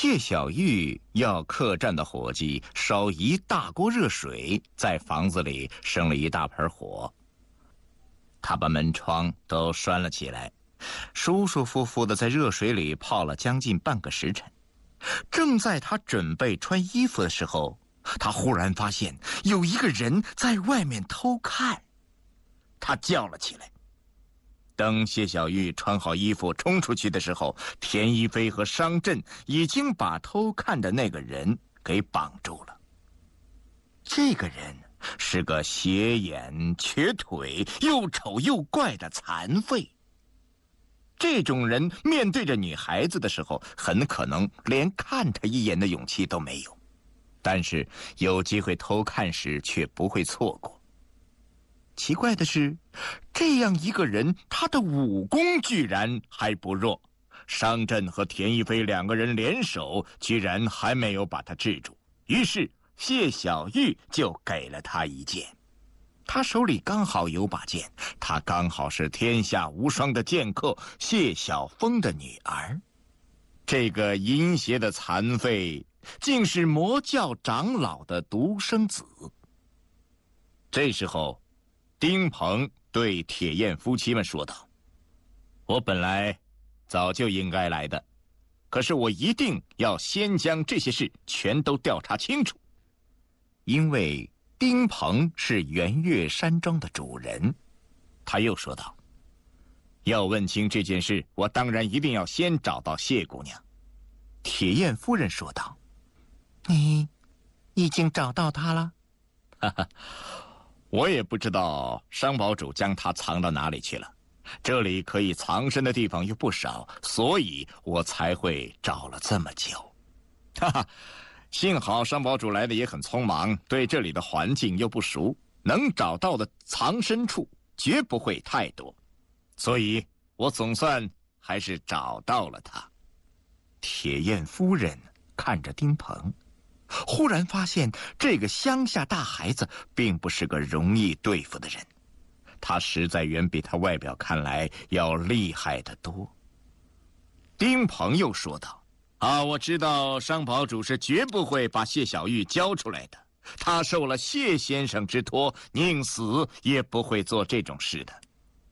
谢小玉要客栈的伙计烧一大锅热水，在房子里生了一大盆火。他把门窗都拴了起来，舒舒服服地在热水里泡了将近半个时辰。正在他准备穿衣服的时候，他忽然发现有一个人在外面偷看，他叫了起来。等谢小玉穿好衣服冲出去的时候，田一飞和商震已经把偷看的那个人给绑住了。这个人是个斜眼瘸腿又丑又怪的残废。这种人面对着女孩子的时候，很可能连看她一眼的勇气都没有，但是有机会偷看时却不会错过。奇怪的是，这样一个人，他的武功居然还不弱。商震和田一飞两个人联手，居然还没有把他制住。于是谢小玉就给了他一剑。他手里刚好有把剑，他刚好是天下无双的剑客谢晓峰的女儿。这个淫邪的残废，竟是魔教长老的独生子。这时候，丁鹏对铁燕夫妻们说道：“我本来早就应该来的，可是我一定要先将这些事全都调查清楚。因为丁鹏是圆月山庄的主人。”他又说道：“要问清这件事，我当然一定要先找到谢姑娘。”铁燕夫人说道：“你已经找到她了？”“哈哈，我也不知道商堡主将她藏到哪里去了。这里可以藏身的地方又不少，所以我才会找了这么久。哈哈，幸好商堡主来的也很匆忙，对这里的环境又不熟，能找到的藏身处绝不会太多，所以我总算还是找到了他。”铁燕夫人看着丁鹏，忽然发现这个乡下大孩子并不是个容易对付的人，他实在远比他外表看来要厉害得多。丁鹏又说道：“我知道商堡主是绝不会把谢小玉交出来的，他受了谢先生之托，宁死也不会做这种事的。”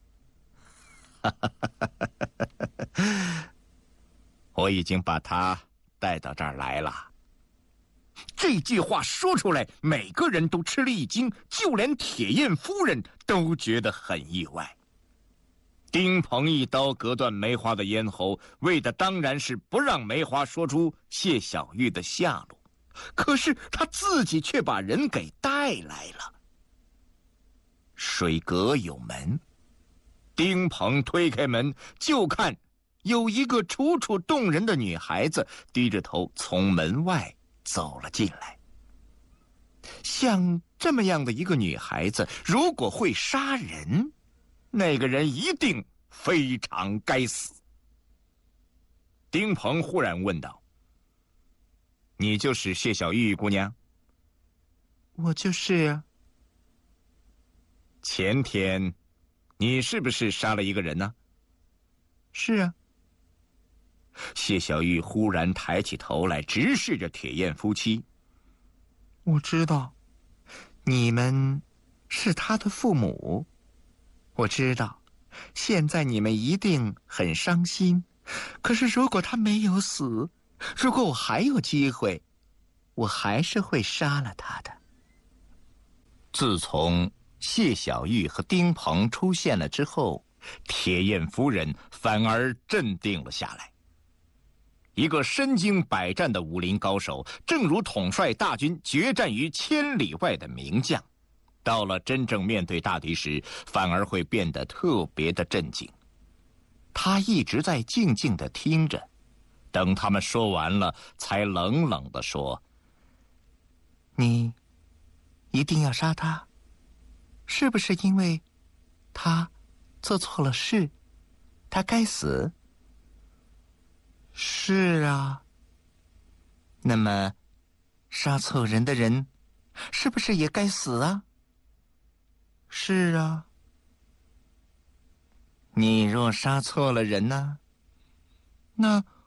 我已经把他带到这儿来了。这句话说出来，每个人都吃了一惊，就连铁燕夫人都觉得很意外。丁鹏一刀割断梅花的咽喉，为的当然是不让梅花说出谢小玉的下落，可是他自己却把人给带来了。水阁有门，丁鹏推开门，就看有一个楚楚动人的女孩子低着头从门外走了进来。像这么样的一个女孩子，如果会杀人，那个人一定非常该死。丁鹏忽然问道：“你就是谢小玉姑娘？”“我就是啊。”“前天你是不是杀了一个人呢？”“是啊。”谢小玉忽然抬起头来，直视着铁燕夫妻。“我知道，你们是他的父母。我知道，现在你们一定很伤心。可是如果他没有死，如果我还有机会，我还是会杀了他的。”自从谢小玉和丁鹏出现了之后，铁燕夫人反而镇定了下来。一个身经百战的武林高手，正如统帅大军决战于千里外的名将，到了真正面对大敌时，反而会变得特别的镇静。他一直在静静地听着，等他们说完了，才冷冷地说：“你一定要杀他，是不是因为他做错了事，他该死？”“是啊。”“那么杀错人的人是不是也该死啊？”“是啊。”“你若杀错了人呢，那